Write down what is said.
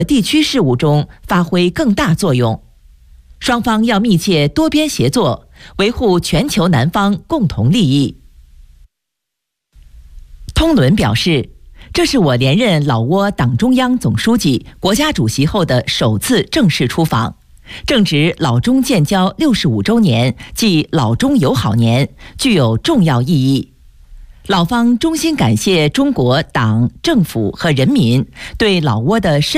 地区事务中发挥更大作用。双方要密切多边协作，维护全球南方共同利益。通伦表示，这是我连任老挝党中央总书记、国家主席后的首次正式出访，正值老中建交65周年暨老中友好年，具有重要意义。老方衷心感谢中国党、政府和人民对老挝的深